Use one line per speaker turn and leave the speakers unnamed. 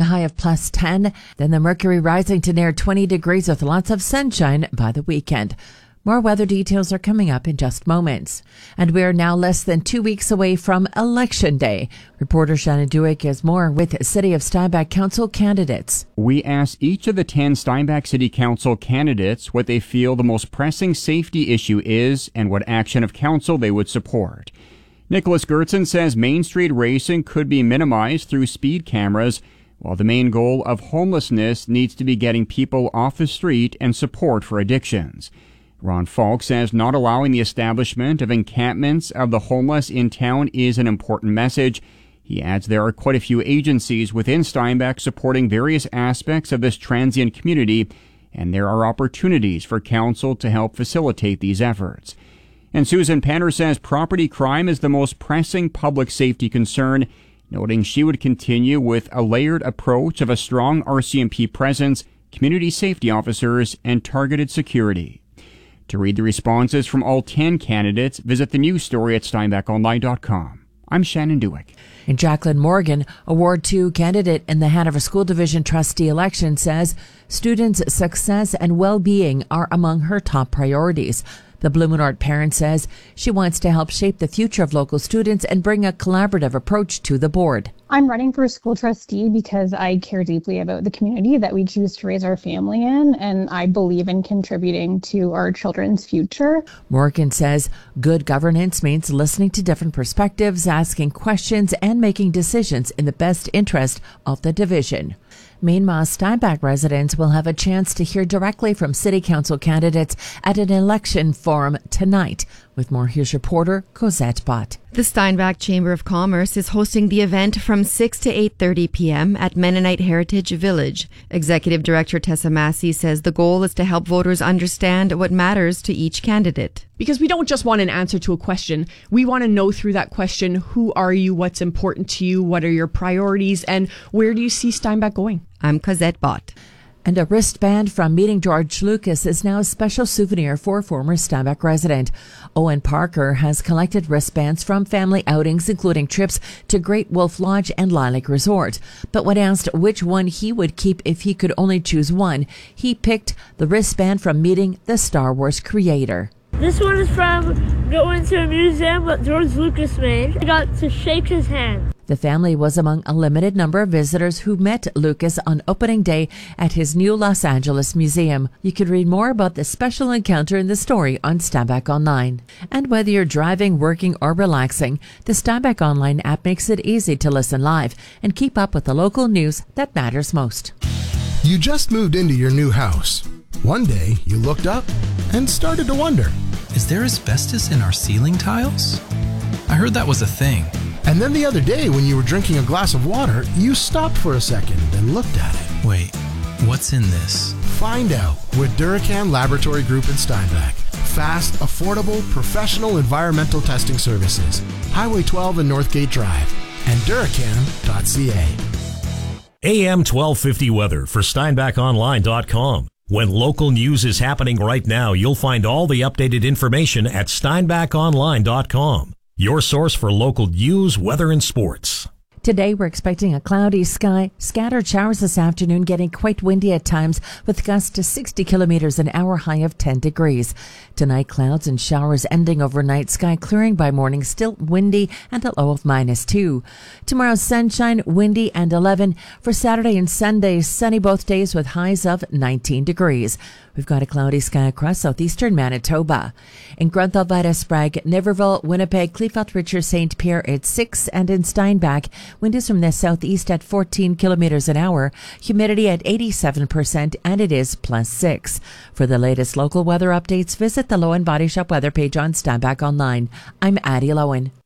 high of plus 10. Then the mercury rising to near 20 degrees with lots of sunshine by the weekend. More weather details are coming up in just moments. And we are now less than 2 weeks away from Election Day. Reporter Shannon Dewick has more with City of Steinbach Council candidates.
We asked each of the 10 Steinbach City Council candidates what they feel the most pressing safety issue is and what action of council they would support. Nicholas Gertson says Main Street racing could be minimized through speed cameras, while the main goal of homelessness needs to be getting people off the street and support for addictions. Ron Falk says not allowing the establishment of encampments of the homeless in town is an important message. He adds there are quite a few agencies within Steinbach supporting various aspects of this transient community, and there are opportunities for council to help facilitate these efforts. And Susan Penner says property crime is the most pressing public safety concern, noting she would continue with a layered approach of a strong RCMP presence, community safety officers, and targeted security. To read the responses from all 10 candidates, visit the news story at steinbachonline.com. I'm Shannon Dewick.
And Jacqueline Morgan, a Ward 2 candidate in the Hanover School Division trustee election, says students' success and well-being are among her top priorities. The Blue Moon Art parent says she wants to help shape the future of local students and bring a collaborative approach to the board.
I'm running for school trustee because I care deeply about the community that we choose to raise our family in, and I believe in contributing to our children's future. Morgan
says good governance means listening to different perspectives, asking questions, and making decisions in the best interest of the division. Meanwhile, Steinbach residents will have a chance to hear directly from City Council candidates at an election forum tonight. With more, here's reporter Cosette Bott.
The Steinbach Chamber of Commerce is hosting the event from 6 to 8:30 p.m. at Mennonite Heritage Village. Executive Director Tessa Massey says the goal is to help voters understand what matters to each candidate.
Because we don't just want an answer to a question. We want to know through that question, who are you, what's important to you, what are your priorities, and where do you see Steinbach going?
I'm Cosette Bott.
And a wristband from Meeting George Lucas is now a special souvenir for a former Steinbach resident. Owen Parker has collected wristbands from family outings, including trips to Great Wolf Lodge and Lilac Resort. But when asked which one he would keep if he could only choose one, he picked the wristband from meeting the Star Wars creator.
This one is from going to a museum that George Lucas made. I got to shake his hand.
The family was among a limited number of visitors who met Lucas on opening day at his new Los Angeles museum. You can read more about this special encounter in the story on Steinbach Online. And whether you're driving, working, or relaxing, the Steinbach Online app makes it easy to listen live and keep up with the local news that matters most.
You just moved into your new house. One day, you looked up and started to wonder,
is there asbestos in our ceiling tiles? I heard that was a thing.
And then the other day, when you were drinking a glass of water, you stopped for a second and looked at it.
Wait, what's in this?
Find out with Duracan Laboratory Group in Steinbach. Fast, affordable, professional environmental testing services. Highway 12 and Northgate Drive. And Duracan.ca.
AM 1250 weather for SteinbachOnline.com. When local news is happening right now, you'll find all the updated information at SteinbachOnline.com. Your source for local news, weather, and sports.
Today, we're expecting a cloudy sky, scattered showers this afternoon, getting quite windy at times with gusts to 60 kilometers an hour, high of 10 degrees. Tonight, clouds and showers ending overnight, sky clearing by morning, still windy and a low of -2. Tomorrow, sunshine, windy and 11. For Saturday and Sunday, sunny both days with highs of 19 degrees. We've got a cloudy sky across southeastern Manitoba. In Grunthal, Sprague, Niverville, Winnipeg, Kleefeld, Richard, St. Pierre at 6, and in Steinbach, wind is from the southeast at 14 kilometers an hour, humidity at 87%, and it is +6. For the latest local weather updates, visit the Lowen Body Shop weather page on Steinbach Online. I'm Addie Lowen.